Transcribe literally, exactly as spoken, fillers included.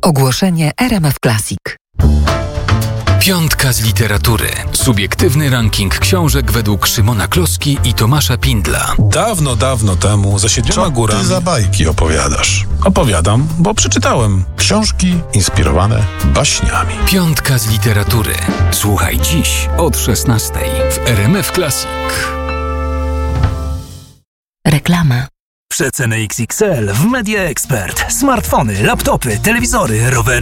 Ogłoszenie R M F Classic. Piątka z literatury. Subiektywny ranking książek według Szymona Kloski i Tomasza Pindla. Dawno, dawno temu za siedmioma górami... Ty za bajki opowiadasz? Opowiadam, bo przeczytałem. Książki inspirowane baśniami. Piątka z literatury. Słuchaj dziś od szesnastej w R M F Classic. Reklama. Przeceny X X L w Media Expert. Smartfony, laptopy, telewizory, rowery.